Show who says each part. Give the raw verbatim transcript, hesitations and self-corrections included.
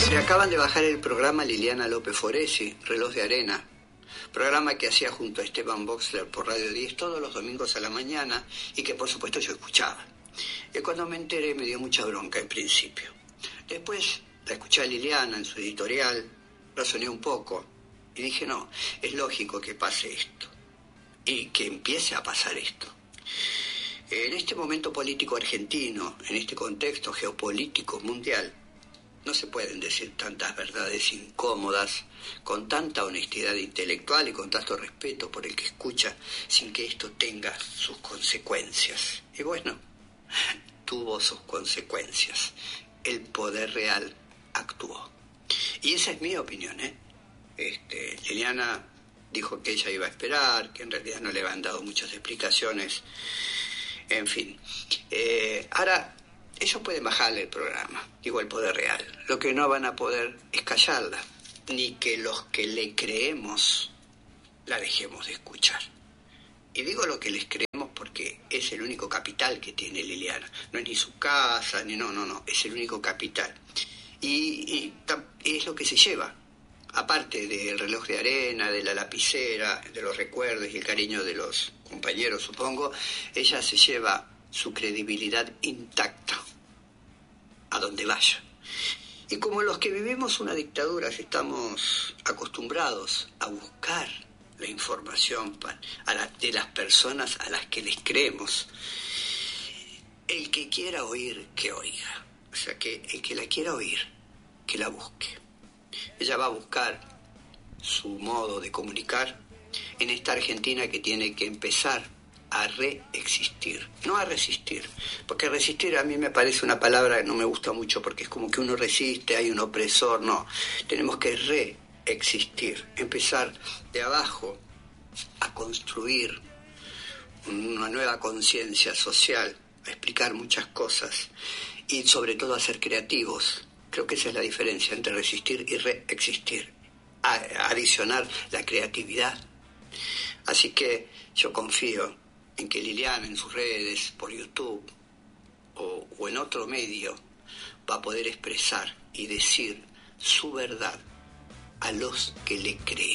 Speaker 1: Le acaban de bajar el programa Liliana López Foresi, Reloj de Arena, programa que hacía junto a Esteban Boxler por Radio diez todos los domingos a la mañana y que por supuesto yo escuchaba. Y cuando me enteré me dio mucha bronca en principio. Después la escuché a Liliana en su editorial, razoné un poco y dije no, es lógico que pase esto y que empiece a pasar esto. En este momento político argentino, en este contexto geopolítico mundial, no se pueden decir tantas verdades incómodas, con tanta honestidad intelectual y con tanto respeto por el que escucha, sin que esto tenga sus consecuencias. Y bueno, tuvo sus consecuencias. El poder real actuó. Y esa es mi opinión, ¿eh? Este, Liliana dijo que ella iba a esperar, que en realidad no le habían dado muchas explicaciones. En fin. Eh, ahora... ellos pueden bajarle el programa, digo el poder real. Lo que no van a poder es callarla, ni que los que le creemos la dejemos de escuchar. Y digo lo que les creemos porque es el único capital que tiene Liliana. No es ni su casa, ni no, no, no, es el único capital. Y, y es lo que se lleva, aparte del reloj de arena, de la lapicera, de los recuerdos y el cariño de los compañeros, supongo, ella se lleva su credibilidad intacta a donde vaya. Y como los que vivimos una dictadura estamos acostumbrados a buscar la información a la, de las personas a las que les creemos, el que quiera oír, que oiga. O sea, que el que la quiera oír, que la busque. Ella va a buscar su modo de comunicar en esta Argentina que tiene que empezar a reexistir, no a resistir, porque resistir a mí me parece una palabra que no me gusta mucho porque es como que uno resiste, hay un opresor, no, tenemos que reexistir, empezar de abajo a construir una nueva conciencia social, a explicar muchas cosas y sobre todo a ser creativos. Creo que esa es la diferencia entre resistir y reexistir, a adicionar la creatividad. Así que yo confío en que Liliana en sus redes, por YouTube o, o en otro medio, va a poder expresar y decir su verdad a los que le creen.